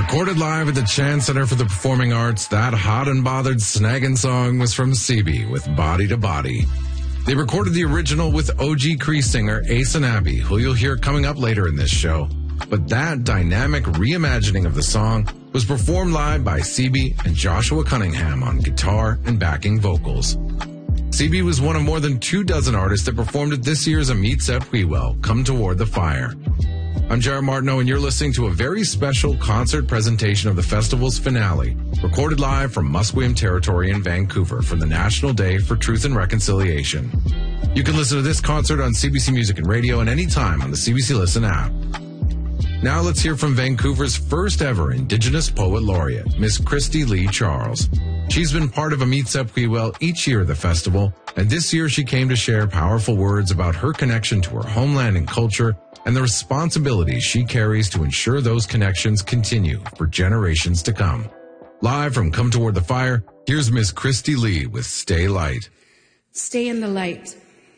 Recorded live at the Chance Center for the Performing Arts, that hot and bothered snagging song was from CB with Body to Body. They recorded the original with OG Cree singer Ace and Abby, who you'll hear coming up later in this show. But that dynamic reimagining of the song was performed live by CB and Joshua Cunningham on guitar and backing vocals. CB was one of more than 24 artists that performed at this year's Amit Sepp Huiwel, Come Toward the Fire. I'm Jared Martineau, and you're listening to a very special concert presentation of the festival's finale, recorded live from Musqueam Territory in Vancouver for the National Day for Truth and Reconciliation. You can listen to this concert on CBC Music and Radio and anytime on the CBC Listen app. Now let's hear from Vancouver's first ever Indigenous Poet Laureate, Miss Christy Lee Charles. She's been part of Amit Sepp Huiwel each year at the festival, and this year she came to share powerful words about her connection to her homeland and culture and the responsibilities she carries to ensure those connections continue for generations to come. Live from Come Toward the Fire, here's Miss Christy Lee with Stay Light. Stay in the light.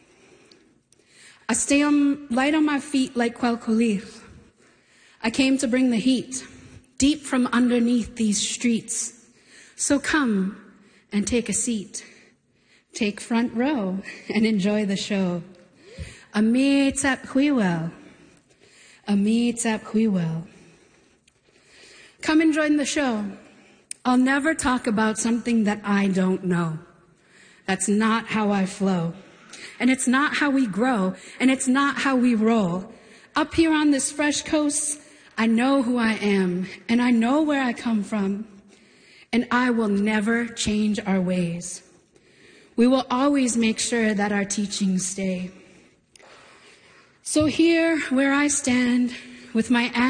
I stay light on my feet like Quelcolir. I came to bring the heat, deep from underneath these streets. So come and take a seat. Take front row and enjoy the show. Amit Sepp Huiwel. Amit Sepp Huiwel. Come and join the show. I'll never talk about something that I don't know. That's not how I flow. And it's not how we grow. And it's not how we roll. Up here on this fresh coast, I know who I am. And I know where I come from. And I will never change our ways. We will always make sure that our teachings stay. So here, where I stand, with my